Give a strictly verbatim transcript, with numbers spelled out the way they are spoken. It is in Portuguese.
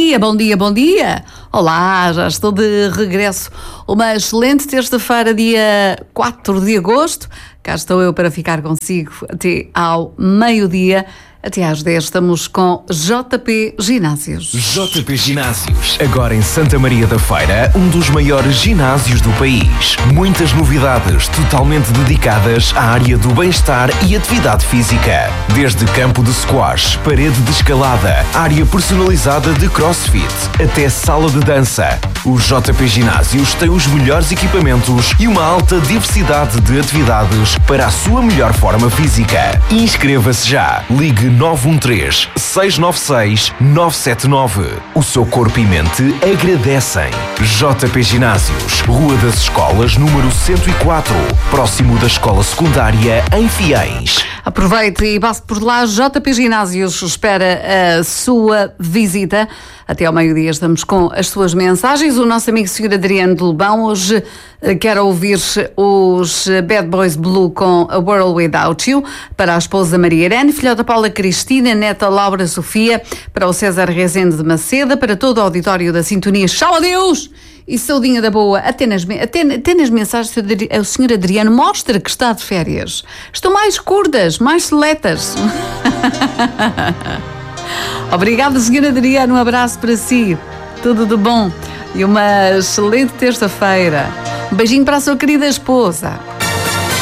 dia, bom dia, bom dia. Olá, já estou de regresso. Uma excelente terça-feira, dia quatro de agosto. Cá estou eu para ficar consigo até ao meio-dia. Até às dez estamos com J P Ginásios. J P Ginásios, agora em Santa Maria da Feira, um dos maiores ginásios do país. Muitas novidades totalmente dedicadas à área do bem-estar e atividade física. Desde campo de squash, parede de escalada, área personalizada de crossfit, até sala de dança. O J P Ginásios tem os melhores equipamentos e uma alta diversidade de atividades para a sua melhor forma física. Inscreva-se já. Ligue nove um três, seis nove seis, nove sete nove. O seu corpo e mente agradecem. J P Ginásios, Rua das Escolas, número cento e quatro, próximo da Escola Secundária em Fiéis. Aproveite e passe por lá. J P Ginásios espera a sua visita. Até ao meio-dia estamos com as suas mensagens. O nosso amigo senhor Adriano de Lobão hoje quer ouvir os Bad Boys Blue com A World Without You, para a esposa Maria Irene, filha da Paula Cristina, neta Laura Sofia, para o César Rezende de Maceda, para todo o auditório da Sintonia. Tchau, adeus! E saudinha da boa. Até nas, até, até nas mensagens o senhor Adriano mostra que está de férias. Estão mais curtas, mais seletas. Obrigada, senhor Adriano. Um abraço para si. Tudo de bom. E uma excelente terça-feira. Um beijinho para a sua querida esposa.